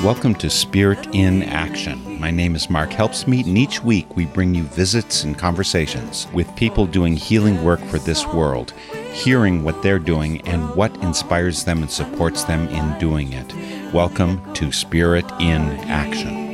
Welcome to Spirit in Action. My name is Mark Helpsmeet, and each week we bring you visits and conversations with people doing healing work for this world, hearing what they're doing and what inspires them and supports them in doing it. Welcome to Spirit in Action.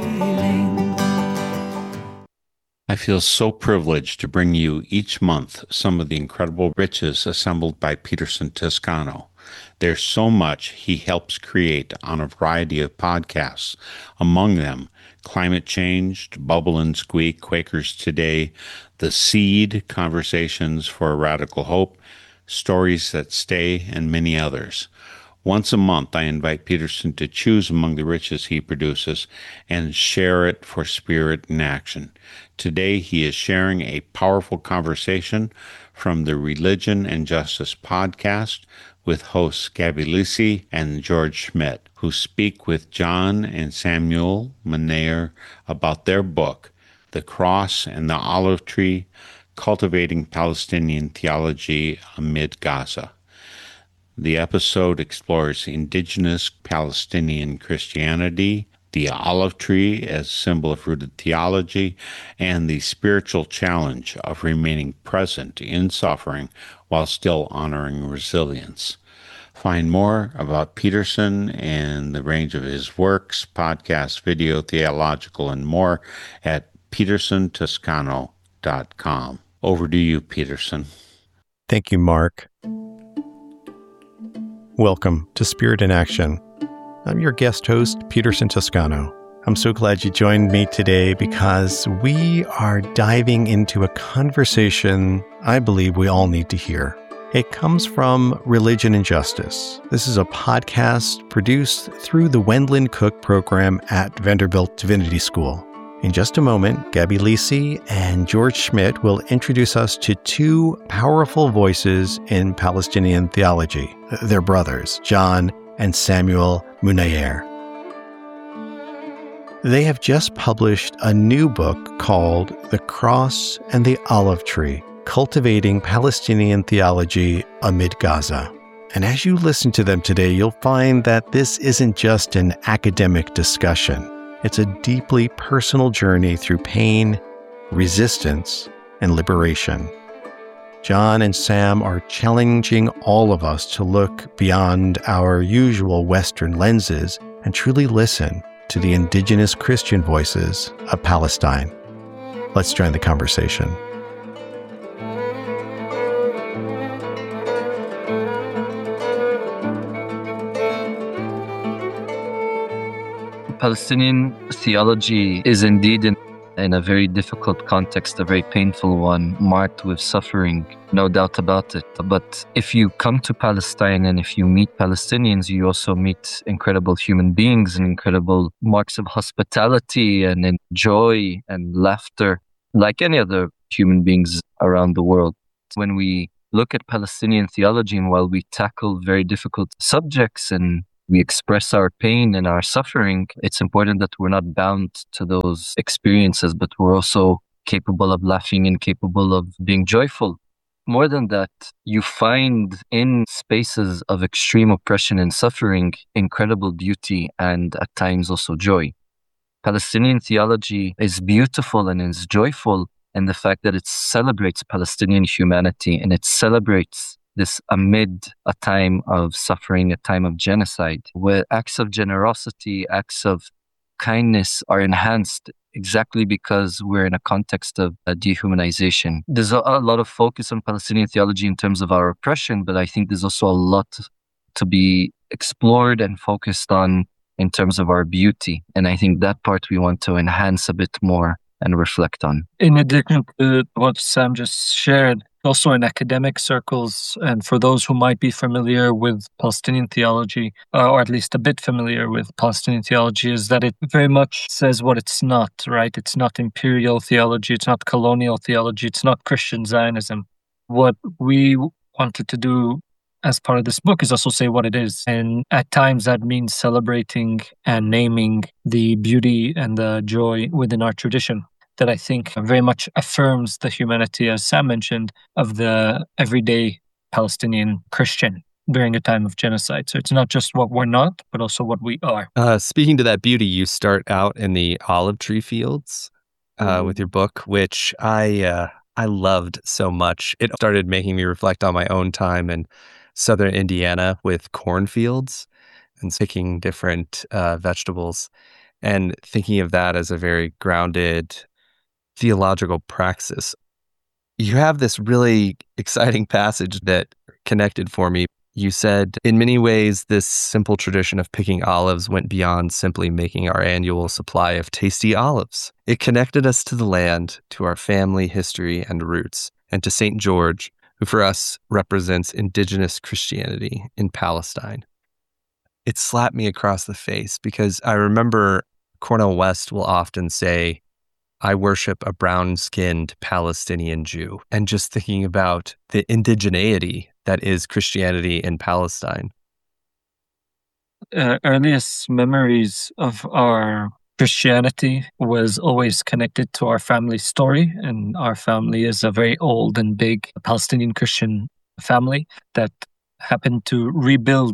I feel so privileged to bring you each month some of the incredible riches assembled by Peterson Toscano. There's so much he helps create on a variety of podcasts, among them Climate Change, Bubble and Squeak, Quakers Today, The Seed, Conversations for a Radical Hope, Stories That Stay, and many others. Once a month, I invite Peterson to choose among the riches he produces and share it for Spirit in Action. Today, he is sharing a powerful conversation from the Religion and Justice podcast with hosts Gabby Lisi and George Schmidt, who speak with John and Samuel Munayer about their book, The Cross and the Olive Tree, Cultivating Palestinian Theology Amid Gaza. The episode explores indigenous Palestinian Christianity, the olive tree as a symbol of rooted theology, and the spiritual challenge of remaining present in suffering while still honoring resilience. Find more about Peterson and the range of his works, podcasts, video, theological, and more at petersontoscano.com. Over to you, Peterson. Thank you, Mark. Welcome to Spirit in Action. I'm your guest host, Peterson Toscano. I'm so glad you joined me today because we are diving into a conversation I believe we all need to hear. It comes from Religion and Justice. This is a podcast produced through the Wendland Cook program at Vanderbilt Divinity School. In just a moment, Gabby Lisi and George Schmidt will introduce us to two powerful voices in Palestinian theology. They're brothers, John and Samuel Munayer. They have just published a new book called The Cross and the Olive Tree, Cultivating Palestinian Theology Amid Gaza. And as you listen to them today, you'll find that this isn't just an academic discussion. It's a deeply personal journey through pain, resistance, and liberation. John and Sam are challenging all of us to look beyond our usual Western lenses and truly listen to the indigenous Christian voices of Palestine. Let's join the conversation. Palestinian theology is indeed in a very difficult context, a very painful one, marked with suffering, no doubt about it. But if you come to Palestine and if you meet Palestinians, you also meet incredible human beings and incredible marks of hospitality and in joy and laughter, like any other human beings around the world. When we look at Palestinian theology and while we tackle very difficult subjects and we express our pain and our suffering, it's important that we're not bound to those experiences, but we're also capable of laughing and capable of being joyful. More than that, you find in spaces of extreme oppression and suffering, incredible beauty and at times also joy. Palestinian theology is beautiful and is joyful in the fact that it celebrates Palestinian humanity and it celebrates this amid a time of suffering, a time of genocide, where acts of generosity, acts of kindness are enhanced exactly because we're in a context of dehumanization. There's a lot of focus on Palestinian theology in terms of our oppression, but I think there's also a lot to be explored and focused on in terms of our beauty. And I think that part we want to enhance a bit more and reflect on. In addition to what Sam just shared, also in academic circles, and for those who might be familiar with Palestinian theology, or at least a bit familiar with Palestinian theology, is that it very much says what it's not, right? It's not imperial theology, it's not colonial theology, it's not Christian Zionism. What we wanted to do as part of this book is also say what it is. And at times that means celebrating and naming the beauty and the joy within our tradition that I think very much affirms the humanity, as Sam mentioned, of the everyday Palestinian Christian. during a time of genocide. So it's not just what we're not, but also what we are. Speaking to that beauty, you start out in the olive tree fields with your book, which I loved so much. It started making me reflect on my own time in southern Indiana with cornfields and picking different vegetables and thinking of that as a very grounded theological praxis. You have this really exciting passage that connected for me. You said, in many ways, this simple tradition of picking olives went beyond simply making our annual supply of tasty olives. It connected us to the land, to our family history and roots, and to St. George, who for us represents indigenous Christianity in Palestine. It slapped me across the face because I remember Cornel West will often say, I worship a brown-skinned Palestinian Jew, and just thinking about the indigeneity that is Christianity in Palestine. Earliest memories of our Christianity was always connected to our family story, and our family is a very old and big Palestinian Christian family that happened to rebuild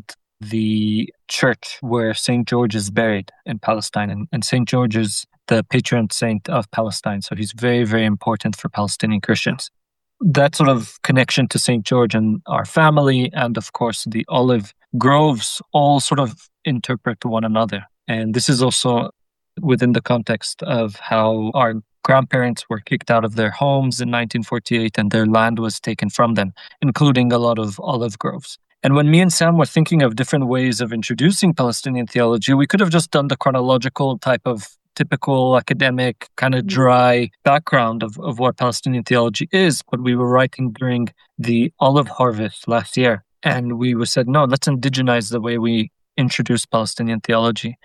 the church where St. George is buried in Palestine, and St. George is the patron saint of Palestine. So he's very, very important for Palestinian Christians. That sort of connection to St. George and our family, and of course the olive groves, all sort of interpret one another. And this is also within the context of how our grandparents were kicked out of their homes in 1948 and their land was taken from them, including a lot of olive groves. And when me and Sam were thinking of different ways of introducing Palestinian theology, we could have just done the chronological type of typical academic kind of dry background of what Palestinian theology is, but we were writing during the olive harvest last year. And we said, no, let's indigenize the way we introduce Palestinian theology.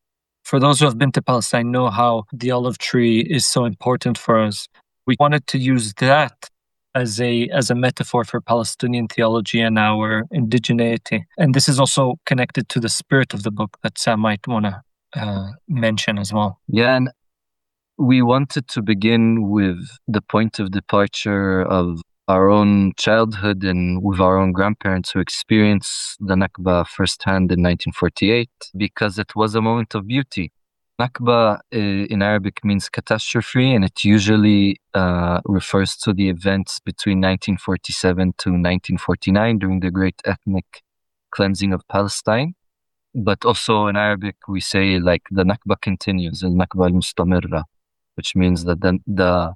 For those who have been to Palestine know how the olive tree is so important for us. We wanted to use that as a metaphor for Palestinian theology and our indigeneity. And this is also connected to the spirit of the book that Sam might want to mention as well. Yeah, and we wanted to begin with the point of departure of our own childhood and with our own grandparents who experienced the Nakba firsthand in 1948 because it was a moment of beauty. Nakba in Arabic means catastrophe, and it usually refers to the events between 1947 to 1949 during the great ethnic cleansing of Palestine. But also in Arabic, we say like the Nakba continues, al-Nakba al-Mustamirra, which means that the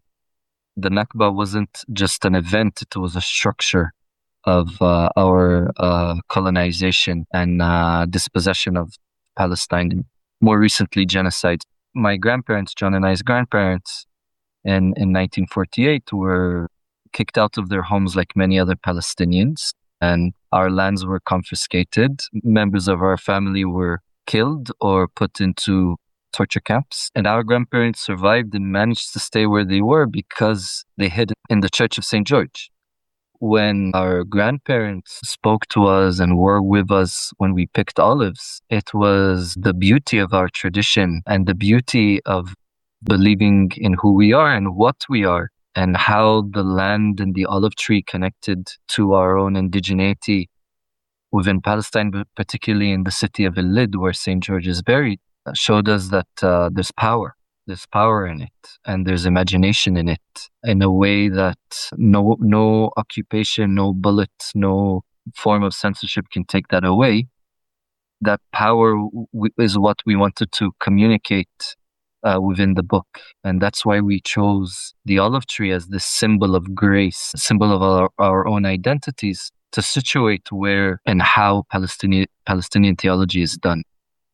Nakba wasn't just an event, it was a structure of our colonization and dispossession of Palestine, and more recently genocide. My grandparents, John and I's grandparents, in 1948 were kicked out of their homes like many other Palestinians, and our lands were confiscated. Members of our family were killed or put into torture camps. And our grandparents survived and managed to stay where they were because they hid in the Church of St. George. When our grandparents spoke to us and were with us when we picked olives, it was the beauty of our tradition and the beauty of believing in who we are and what we are, and how the land and the olive tree connected to our own indigeneity within Palestine, but particularly in the city of Al-Lid, where St. George is buried, showed us that there's power. There's power in it, and there's imagination in it, in a way that no occupation, no bullet, no form of censorship can take that away. That power is what we wanted to communicate within the book. And that's why we chose the olive tree as this symbol of grace, a symbol of our own identities, to situate where and how Palestinian theology is done.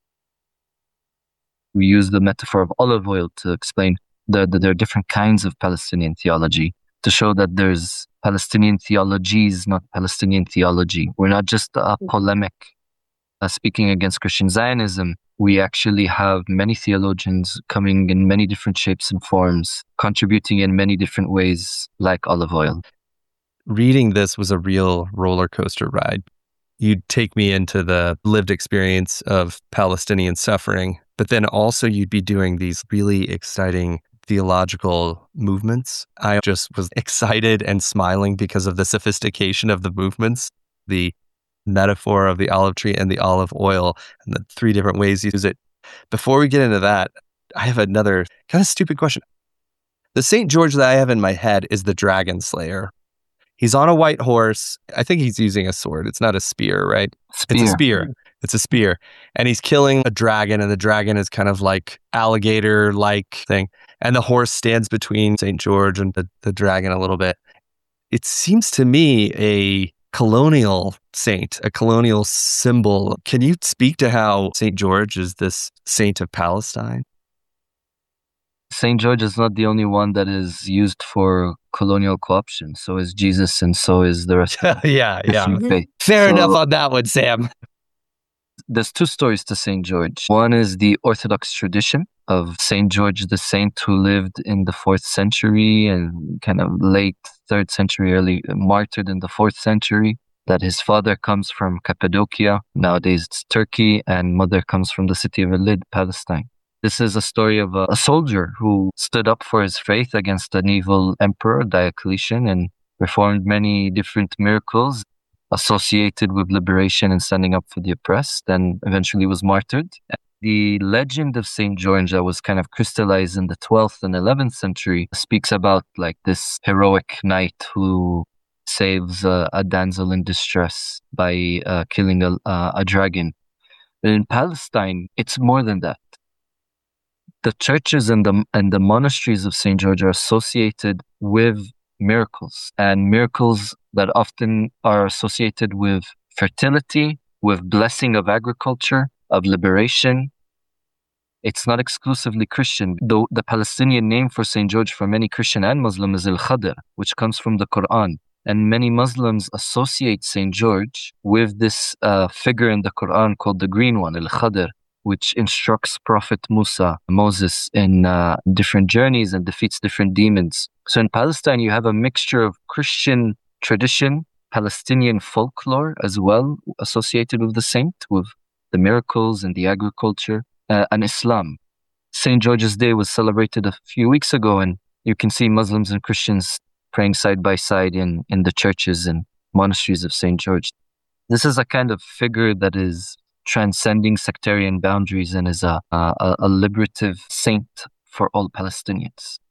We use the metaphor of olive oil to explain that there are different kinds of Palestinian theology, to show that there's Palestinian theologies, not Palestinian theology. We're not just a polemic speaking against Christian Zionism. We actually have many theologians coming in many different shapes and forms, contributing in many different ways, like olive oil. Reading this was a real roller coaster ride. You'd take me into the lived experience of Palestinian suffering, but then also you'd be doing these really exciting theological movements. I just was excited and smiling because of the sophistication of the movements, the metaphor of the olive tree and the olive oil and the three different ways you use it. Before we get into that, I have another kind of stupid question. The St. George that I have in my head is the dragon slayer. He's on a white horse. I think he's using a sword. It's not a spear, right? Spear. It's a spear. It's a spear. And he's killing a dragon, and the dragon is kind of like alligator-like thing. And the horse stands between St. George and the dragon a little bit. It seems to me a colonial saint, a colonial symbol. Can you speak to how St. George is this saint of Palestine? St. George is not the only one that is used for colonial co-option. So is Jesus, and so is the rest of Yeah. different faith. Fair So enough on that one, Sam. there's two stories to St. George. One is the Orthodox tradition of St. George the Saint, who lived in the 4th century and kind of late 3rd century, early martyred in the 4th century. That his father comes from Cappadocia, nowadays it's Turkey, and mother comes from the city of Elid, Palestine. This is a story of a soldier who stood up for his faith against an evil emperor, Diocletian, and performed many different miracles associated with liberation and standing up for the oppressed, and eventually was martyred. The legend of St. George that was kind of crystallized in the 12th and 11th century speaks about like this heroic knight who saves a damsel in distress by killing a dragon. But in Palestine, it's more than that. The churches and the monasteries of St. George are associated with miracles, and miracles that often are associated with fertility, with blessing of agriculture, of liberation. It's not exclusively Christian, though the Palestinian name for St. George for many Christian and Muslim is Al-Khadr, which comes from the Quran. And many Muslims associate St. George with this figure in the Quran called the Green One, Al-Khadr, which instructs Prophet Moses, in different journeys and defeats different demons. So in Palestine, you have a mixture of Christian tradition, Palestinian folklore as well, associated with the saint, with the miracles and the agriculture, and Islam. St. George's Day was celebrated a few weeks ago, and you can see Muslims and Christians praying side by side in the churches and monasteries of St. George. This is a kind of figure that is transcending sectarian boundaries and is a liberative saint for all Palestinians.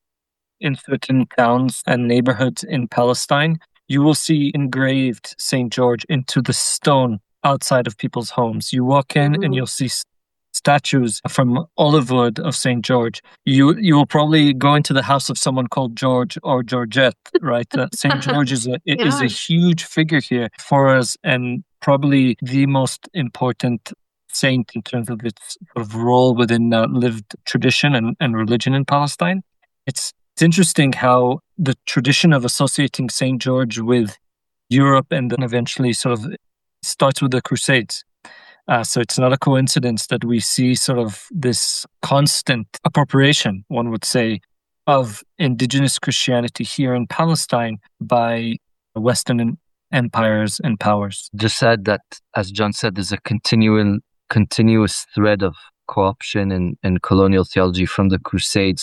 In certain towns and neighborhoods in Palestine, you will see engraved St. George into the stone outside of people's homes. You walk in and you'll see statues from olive wood of St. George. You will probably go into the house of someone called George or Georgette, right? St. George is a huge figure here for us, and probably the most important saint in terms of its sort of role within lived tradition and religion in Palestine. It's interesting how the tradition of associating St. George with Europe and then eventually sort of starts with the Crusades. So it's not a coincidence that we see sort of this constant appropriation, one would say, of indigenous Christianity here in Palestine by Western empires and powers. Just add that, as John said, there's a continuous thread of co-option and colonial theology from the Crusades